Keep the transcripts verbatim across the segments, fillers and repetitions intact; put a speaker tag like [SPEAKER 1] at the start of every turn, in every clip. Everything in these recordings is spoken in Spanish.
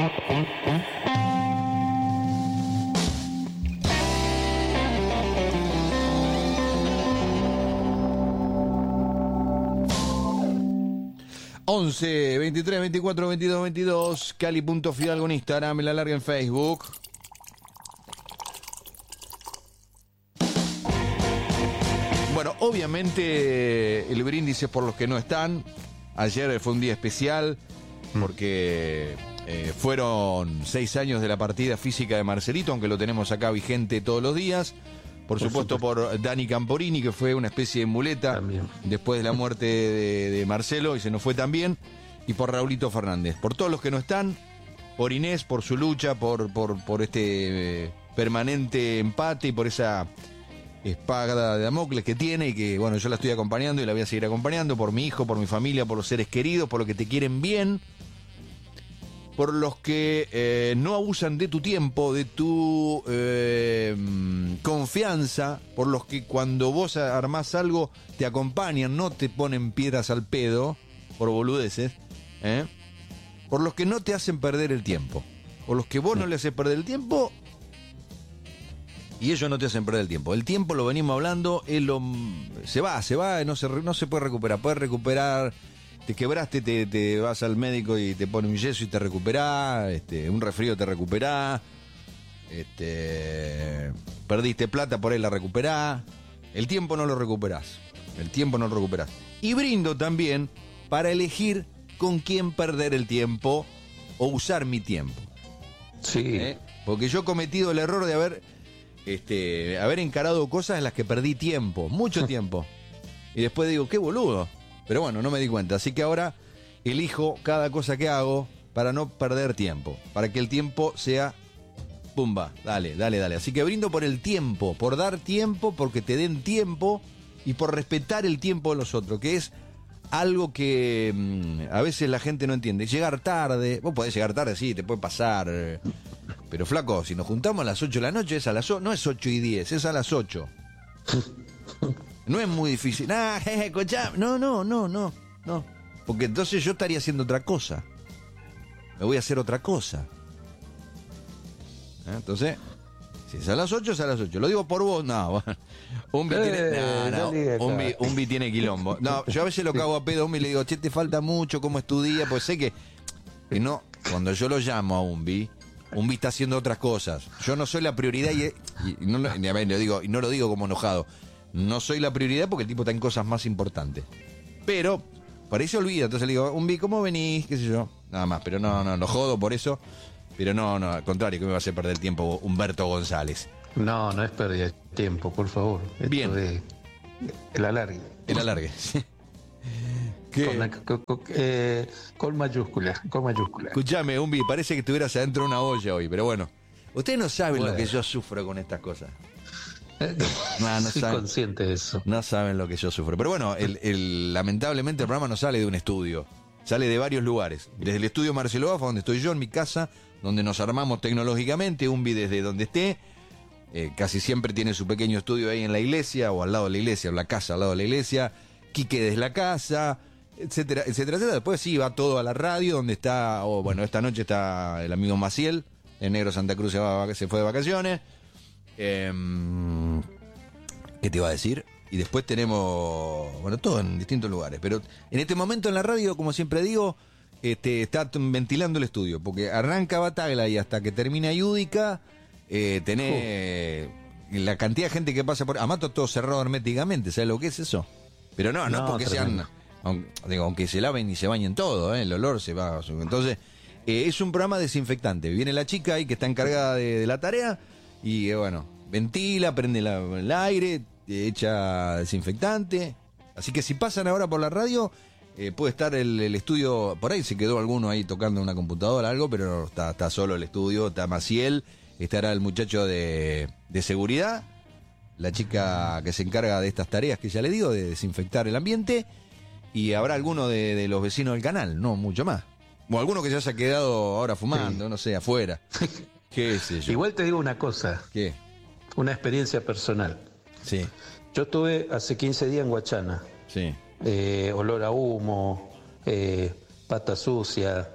[SPEAKER 1] once, veintitrés, veinticuatro, veintidós, veintidós, Cali.Fidalgo en Instagram, en La Larga en Facebook. Bueno, obviamente el brindis es por los que no están. Ayer fue un día especial porque eh, fueron seis años de la partida física de Marcelito, aunque lo tenemos acá vigente todos los días. Por, por supuesto, supuesto por Dani Camporini, que fue una especie de muleta también después de la muerte de, de Marcelo y se nos fue también. Y por Raulito Fernández. Por todos los que no están, por Inés, por su lucha, por, por, por este eh, permanente empate y por esa espada de Damocles que tiene y que, bueno, yo la estoy acompañando y la voy a seguir acompañando, por mi hijo, por mi familia, por los seres queridos, por los que te quieren bien, por los que eh, no abusan de tu tiempo, de tu eh, confianza, por los que cuando vos armás algo te acompañan, no te ponen piedras al pedo, por boludeces, ¿eh? Por los que no te hacen perder el tiempo, por los que vos no le haces perder el tiempo y ellos no te hacen perder el tiempo. El tiempo, lo venimos hablando, es lo, se va, se va, no se, no se puede recuperar. Puedes recuperar, te quebraste, te, te vas al médico y te pone un yeso y te recuperás, este, un resfrío te recuperás, este, perdiste plata, por ahí la recuperás. El tiempo no lo recuperás, el tiempo no lo recuperás. Y brindo también para elegir con quién perder el tiempo o usar mi tiempo.
[SPEAKER 2] Sí.
[SPEAKER 1] ¿Eh? Porque yo he cometido el error de haber... Este, haber encarado cosas en las que perdí tiempo, mucho tiempo. Y después digo, qué boludo. Pero bueno, no me di cuenta. Así que ahora elijo cada cosa que hago para no perder tiempo. Para que el tiempo sea... Pumba, dale, dale, dale. Así que brindo por el tiempo, por dar tiempo, porque te den tiempo y por respetar el tiempo de los otros, que es algo que mmm, a veces la gente no entiende. Llegar tarde, vos podés llegar tarde, sí, te puede pasar... Pero flaco, si nos juntamos a las ocho de la noche, es a las ocho, no es ocho y diez, es a las ocho. No es muy difícil. Nah, jeje, escuchá. No, no, no, no, no. Porque entonces yo estaría haciendo otra cosa. Me voy a hacer otra cosa. ¿Eh? Entonces, si es a las ocho, es a las ocho. Lo digo por vos, no. Umbi eh, tiene. No, no. Umbi, Umbi tiene quilombo. No, yo a veces lo cago a pedo a Umbi y le digo, che, te falta mucho, ¿cómo es tu día? Pues sé que, que no, cuando yo lo llamo a Umbi, Umbi está haciendo otras cosas. Yo no soy la prioridad y, y, no, y, a ver, lo digo, y no lo digo como enojado. No soy la prioridad porque el tipo está en cosas más importantes. Pero, por ahí se olvida. Entonces le digo, Umbi, ¿cómo venís? ¿Qué sé yo? Nada más, pero no, no, no jodo por eso. Pero no, no, al contrario, que me va a hacer perder el tiempo Humberto González.
[SPEAKER 2] No, no es pérdida de tiempo, por favor. Esto
[SPEAKER 1] bien.
[SPEAKER 2] De, el alargue.
[SPEAKER 1] El alargue, sí.
[SPEAKER 2] Con, la, con, con, eh, con mayúsculas, con mayúsculas.
[SPEAKER 1] Escuchame, Umbi, parece que estuvieras adentro de una olla hoy, pero bueno. Ustedes no saben bueno. lo que yo sufro con estas cosas. No, no
[SPEAKER 2] Soy
[SPEAKER 1] saben,
[SPEAKER 2] consciente de eso.
[SPEAKER 1] No saben lo que yo sufro. Pero bueno, el, el, lamentablemente el programa no sale de un estudio. Sale de varios lugares. Desde el estudio Marcelo Bafa, donde estoy yo, en mi casa, donde nos armamos tecnológicamente. Umbi desde donde esté. Eh, casi siempre tiene su pequeño estudio ahí en la iglesia, o al lado de la iglesia, o la casa al lado de la iglesia. Quique desde la casa, etcétera, etcétera, etcétera. Después sí, va todo a la radio, donde está, o oh, bueno, esta noche está el amigo Maciel, el negro Santa Cruz se, va, se fue de vacaciones. Eh, ¿Qué te iba a decir? Y después tenemos, bueno, todo en distintos lugares. Pero en este momento en la radio, como siempre digo, este, está ventilando el estudio, porque arranca Bataglia y hasta que termina Yudica, eh, tenés uh. la cantidad de gente que pasa por... Amato todo cerrado herméticamente, ¿sabes lo que es eso? Pero no, no, no porque tremendo. sean... Aunque, digo, aunque se laven y se bañen todo, ¿eh? El olor se va... Entonces, eh, es un programa desinfectante. Viene la chica ahí que está encargada de, de la tarea y, eh, bueno, ventila, prende la, el aire, echa desinfectante. Así que si pasan ahora por la radio, eh, puede estar el, el estudio... Por ahí se quedó alguno ahí tocando una computadora, algo, pero no, está, está solo el estudio, está Maciel, estará el muchacho de, de seguridad, la chica que se encarga de estas tareas que ya le digo, de desinfectar el ambiente, y habrá alguno de, de los vecinos del canal, no mucho más. O alguno que se haya quedado ahora fumando, sí. no sé, afuera. ¿Qué sé yo?
[SPEAKER 2] Igual te digo una cosa.
[SPEAKER 1] ¿Qué?
[SPEAKER 2] Una experiencia personal.
[SPEAKER 1] Sí.
[SPEAKER 2] Yo estuve hace quince días en Guachana.
[SPEAKER 1] Sí.
[SPEAKER 2] Eh, olor a humo, eh, pata sucia,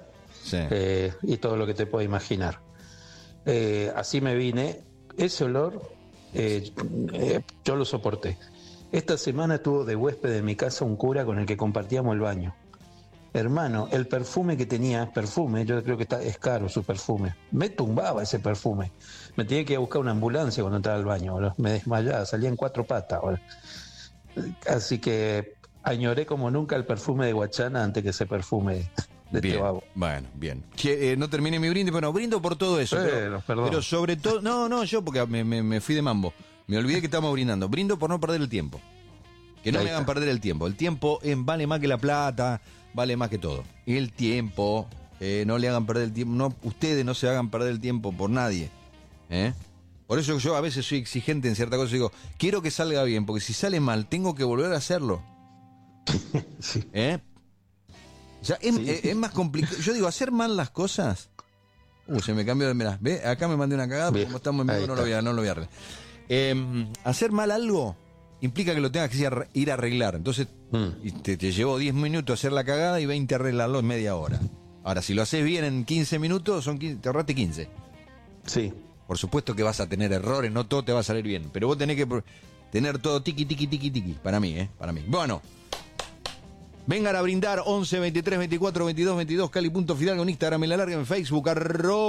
[SPEAKER 1] Sí.
[SPEAKER 2] eh, y todo lo que te puedas imaginar. Eh, así me vine. Ese olor, eh, eh, yo lo soporté. Esta semana tuvo de huésped en mi casa un cura con el que compartíamos el baño. Hermano, el perfume que tenía, perfume, yo creo que está, es caro su perfume. Me tumbaba ese perfume. Me tenía que ir a buscar una ambulancia cuando entraba al baño, boludo. Me desmayaba, salía en cuatro patas, boludo. Así que añoré como nunca el perfume de Guachana antes que ese perfume de
[SPEAKER 1] Bien,
[SPEAKER 2] este babo.
[SPEAKER 1] bueno, bien. Que, eh, no terminé mi brindis, bueno, brindo por todo eso.
[SPEAKER 2] Pero,
[SPEAKER 1] Pero,
[SPEAKER 2] perdón.
[SPEAKER 1] pero sobre todo, no, no, yo porque me, me, me fui de mambo. Me olvidé que estábamos brindando. Brindo por no perder el tiempo. Que no
[SPEAKER 2] Ahí
[SPEAKER 1] me hagan
[SPEAKER 2] está.
[SPEAKER 1] perder el tiempo. El tiempo eh, vale más que la plata, vale más que todo. El tiempo, eh, no le hagan perder el tiempo. No, ustedes no se hagan perder el tiempo por nadie. ¿eh? Por eso yo a veces soy exigente en cierta cosa. Digo, quiero que salga bien, porque si sale mal, tengo que volver a hacerlo.
[SPEAKER 2] Sí.
[SPEAKER 1] ¿Eh? O sea, es,
[SPEAKER 2] Sí.
[SPEAKER 1] es- es más complicado. Yo digo, hacer mal las cosas. Uh, se me cambió de. Mirá, ¿ve? Acá me mandé una cagada, porque
[SPEAKER 2] Bien.
[SPEAKER 1] como estamos en vivo
[SPEAKER 2] Ahí
[SPEAKER 1] no lo voy a, no lo voy a arreglar. Eh, hacer mal algo implica que lo tengas que ir a arre- ir a arreglar. Entonces,
[SPEAKER 2] Mm.
[SPEAKER 1] y te, te llevó diez minutos hacer la cagada y veinte arreglarlo en media hora. Ahora, si lo haces bien en quince minutos, son quince, te ahorraste quince.
[SPEAKER 2] Sí.
[SPEAKER 1] Por supuesto que vas a tener errores, no todo te va a salir bien. Pero vos tenés que pro- tener todo tiqui, tiqui, tiqui, tiqui. Para mí, ¿eh? Para mí. Bueno. Vengan a brindar once, veintitrés, veinticuatro, veintidós, veintidós, Cali punto Fidalgo en Instagram, en la larga, en Facebook, arroba